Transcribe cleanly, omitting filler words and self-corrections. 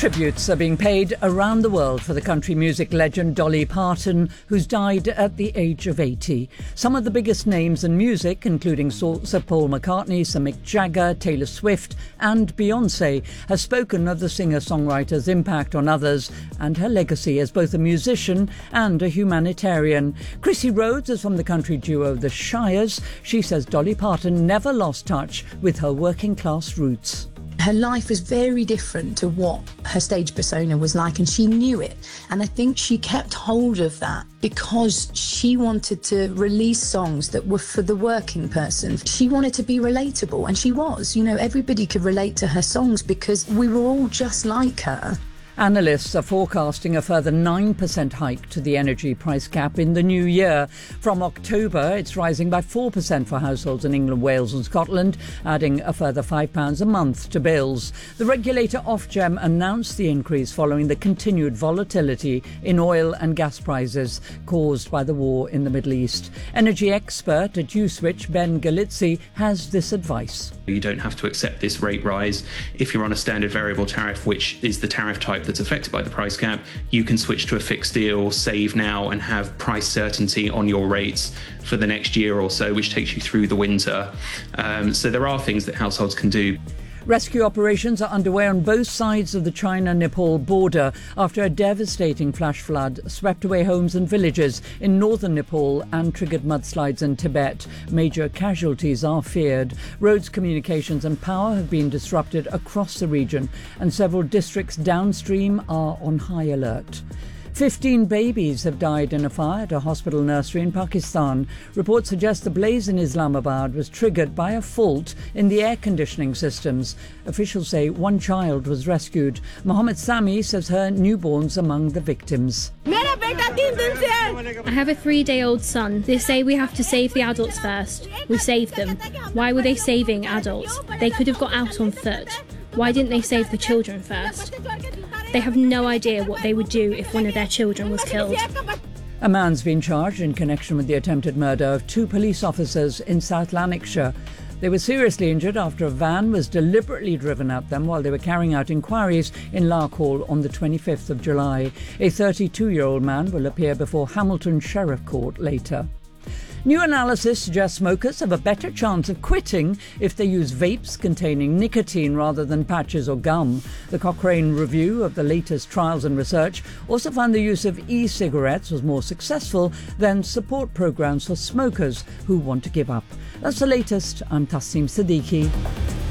Tributes are being paid around the world for the country music legend Dolly Parton, who's died at the age of 80. Some of the biggest names in music, including Sir Paul McCartney, Sir Mick Jagger, Taylor Swift and Beyoncé, have spoken of the singer-songwriter's impact on others and her legacy as both a musician and a humanitarian. Chrissy Rhodes is from the country duo The Shires. She says Dolly Parton never lost touch with her working-class roots. Her life was very different to what her stage persona was like, and she knew it. And I think she kept hold of that because she wanted to release songs that were for the working person. She wanted to be relatable, and she was. Everybody could relate to her songs because we were all just like her. Analysts are forecasting a further 9% hike to the energy price cap in the new year. From October, it's rising by 4% for households in England, Wales and Scotland, adding a further £5 a month to bills. The regulator Ofgem announced the increase following the continued volatility in oil and gas prices caused by the war in the Middle East. Energy expert at Uswitch, Ben Galizzi, has this advice. You don't have to accept this rate rise. If you're on a standard variable tariff, which is the tariff type that's affected by the price cap, you can switch to a fixed deal, save now and have price certainty on your rates for the next year or so, which takes you through the winter. So there are things that households can do. Rescue operations are underway on both sides of the China-Nepal border after a devastating flash flood swept away homes and villages in northern Nepal and triggered mudslides in Tibet. Major casualties are feared. Roads, communications and power have been disrupted across the region, and several districts downstream are on high alert. 15 babies have died in a fire at a hospital nursery in Pakistan. Reports suggest the blaze in Islamabad was triggered by a fault in the air conditioning systems. Officials say one child was rescued. Mohammed Sami says her newborn's among the victims. I have a 3-day-old son. They say we have to save the adults first. We saved them. Why were they saving adults? They could have got out on foot. Why didn't they save the children first? They have no idea what they would do if one of their children was killed. A man's been charged in connection with the attempted murder of 2 police officers in South Lanarkshire. They were seriously injured after a van was deliberately driven at them while they were carrying out inquiries in Larkhall on the 25th of July. A 32-year-old man will appear before Hamilton Sheriff Court later. New analysis suggests smokers have a better chance of quitting if they use vapes containing nicotine rather than patches or gum. The Cochrane review of the latest trials and research also found the use of e-cigarettes was more successful than support programs for smokers who want to give up. That's the latest. I'm Tasneem Siddiqui.